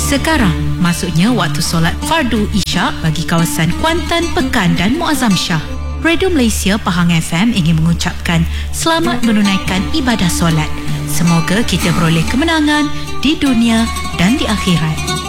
Sekarang maksudnya waktu solat fardu Isyak bagi kawasan Kuantan, Pekan dan Muazzam Shah. Radio Malaysia Pahang FM ingin mengucapkan selamat menunaikan ibadah solat. Semoga kita beroleh kemenangan di dunia dan di akhirat.